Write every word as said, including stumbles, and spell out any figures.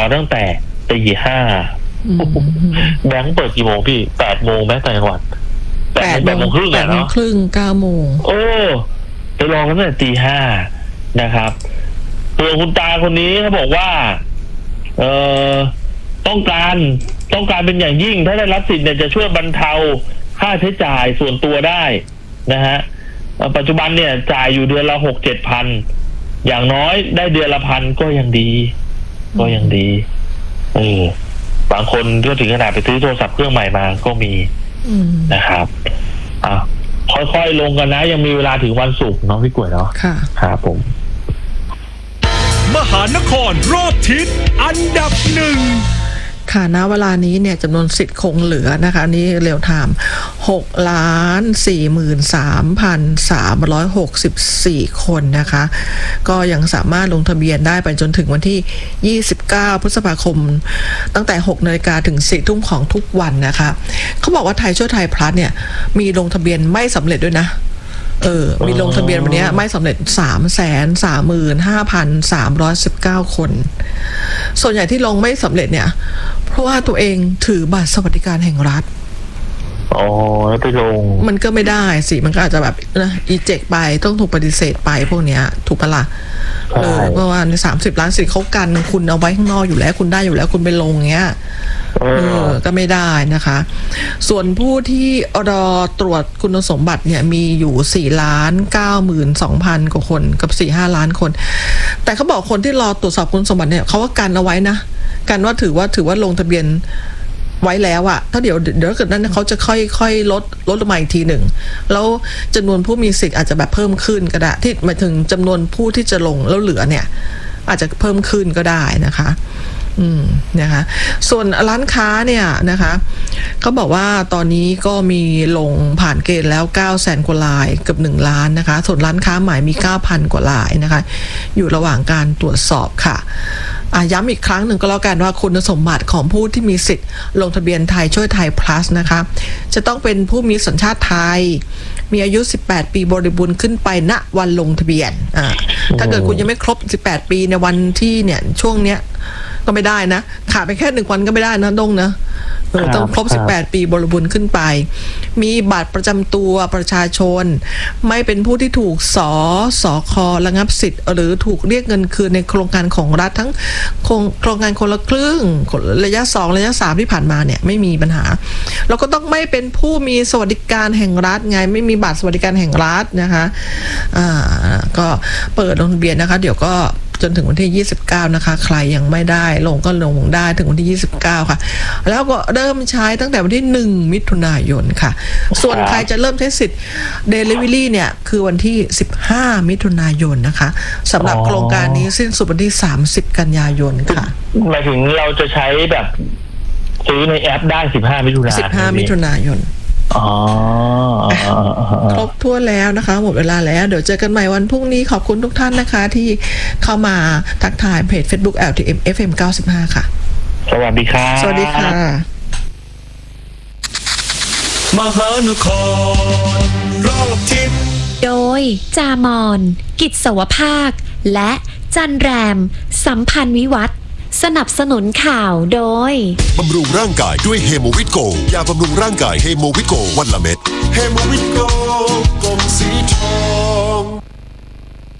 ตั้งแต่ตีห้าแบงค์เปิดกี่โมงพี่แปดโมงแม้ต่างจังหวัดแปดโมงครึ่งแปดโมงครึ่งเก้าโมงโอ้ไปรอกันตั้งแต่ตีห้านะครับตัวคุณตาคนนี้เขาบอกว่าเอ่อต้องการต้องการเป็นอย่างยิ่งถ้าได้รับสิทธิ์เนี่ยจะช่วยบรรเทาค่าใช้จ่ายส่วนตัวได้นะฮะปัจจุบันเนี่ยจ่ายอยู่เดือนละหกเจ็ดพันอย่างน้อยได้เดือนละพันก็ยังดีก็ยังดีเออบางคนก็ถึงขนาดไปซื้อโทรศัพท์เครื่องใหม่มาก็มีนะครับอ่ะค่อยๆลงกันนะยังมีเวลาถึงวันศุกร์เนาะพี่กล้วยเนาะค่ะครับผมมหานครรอบทิศอันดับหนึ่งค่ะณเวลานี้เนี่ยจำนวนสิทธิ์คงเหลือนะคะนี่เร็วไทม์หกล้านสี่หมื่นสามพันสามร้อยหกสิบสี่คนนะคะก็ยังสามารถลงทะเบียนได้ไปจนถึงวันที่ยี่สิบเก้าพฤษภาคมตั้งแต่หกนาฬิกาถึงสี่ทุ่มของทุกวันนะคะเขาบอกว่าไทยช่วยไทยพลัสเนี่ยมีลงทะเบียนไม่สำเร็จด้วยนะเออมีลงทะเบียนวันนี้ไม่สำเร็จสามแสนสามหมื่นห้าพันสามร้อยสิบเก้าคนส่วนใหญ่ที่ลงไม่สำเร็จเนี่ยเพราะว่าตัวเองถือบัตรสวัสดิการแห่งรัฐอ๋อแล้วไปลงมันก็ไม่ได้สิมันก็อาจจะแบบนะอีเจกไปต้องถูกปฏิเสธไปพวกเนี้ยถูกปะล่ะเออเพราะว่าในสามสิบล้านสิทธิ์เขากันคุณเอาไว้ข้างนอกอยู่แล้วคุณได้อยู่แล้วคุณไปลงเงี้ยเออก็ไม่ได้นะคะส่วนผู้ที่รอตรวจคุณสมบัติเนี่ยมีอยู่สี่ล้านเก้าหมื่นสองพันกว่าคนกับสี่ห้าล้านคนแต่เขาบอกคนที่รอตรวจสอบคุณสมบัติเนี่ยเขาว่ากันเอาไว้นะกันว่าถือว่าถือว่าลงทะเบียนไว้แล้วอะถ้าเดี๋ยวเดี๋ยวเกิดนั้นเขาจะค่อยๆลดลดลงมาอีกทีหนึ่งแล้วจำนวนผู้มีสิทธิ์อาจจะแบบเพิ่มขึ้นก็ได้ที่หมายถึงจำนวนผู้ที่จะลงแล้วเหลือเนี่ยอาจจะเพิ่มขึ้นก็ได้นะคะอืมนะคะส่วนร้านค้าเนี่ยนะคะเขาบอกว่าตอนนี้ก็มีลงผ่านเกณฑ์แล้วเก้าแสนกว่ารายเกือบหนึ่งล้านนะคะส่วนร้านค้าใหม่มี เก้าพัน กว่ารายนะคะอยู่ระหว่างการตรวจสอบค่ะย้ำอีกครั้งหนึ่งก็แล้วกันว่าคุณสมบัติของผู้ที่มีสิทธิ์ลงทะเบียนไทยช่วยไทย plus นะคะจะต้องเป็นผู้มีสัญชาติไทยมีอายุสิบแปดปีบริบูรณ์ขึ้นไปณวันลงทะเบียนอ่าถ้าเกิดคุณยังไม่ครบสิบแปดปีในวันที่เนี่ยช่วงเนี้ยก็ไม่ได้นะขาดไปแค่หนึ่งวันก็ไม่ได้นะดงนะเออต้องครบสิบแปดปีบริบูรณ์ขึ้นไปมีบัตรประจำตัวประชาชนไม่เป็นผู้ที่ถูกสสคระงับสิทธิ์หรือถูกเรียกเงินคืนในโครงการของรัฐทั้งโครงการคนละครึ่งระยะสองระยะสามที่ผ่านมาเนี่ยไม่มีปัญหาแล้วก็ต้องไม่เป็นผู้มีสวัสดิการแห่งรัฐไงไม่มีบัตรสวัสดิการแห่งรัฐนะคะอ่าก็เปิดลงทะเบียนนะคะเดี๋ยวก็จนถึงวันที่ยี่สิบเก้านะคะใครยังไม่ได้ลงก็ลงได้ถึงวันที่ยี่สิบเก้าค่ะแล้วก็เริ่มใช้ตั้งแต่วันที่หนึ่งมิถุนายนค่ะส่วนใครจะเริ่มใช้สิทธิ์ Delivery เนี่ยคือวันที่สิบห้ามิถุนายนนะคะสำหรับโครงการนี้สิ้นสุดวันที่สามสิบกันยายนค่ะหมายถึงเราจะใช้แบบซื้อในแอปได้สิบห้ามิถุนายนสิบห้ามิถุนายนอ๋อครบทั่วแล้วนะคะหมดเวลาแล้วเดี๋ยวเจอกันใหม่วันพรุ่งนี้ขอบคุณทุกท่านนะคะที่เข้ามาทักทายเพจ Facebook แอล ที เอ็ม เอฟ เอ็ม เก้าสิบห้าค่ะสวัสดีครับสวัสดีค่ะมหานครรอบทิศโดยจามอนกิจสวภาคและจันแรมสัมพันธ์วิวัฒน์สนับสนุนข่าวโดยบำรุงร่างกายด้วยเฮโมวิตโกยาบำรุงร่างกายเฮโมวิตโกวันละเม็ดเฮโมวิตโกกลมสีทอง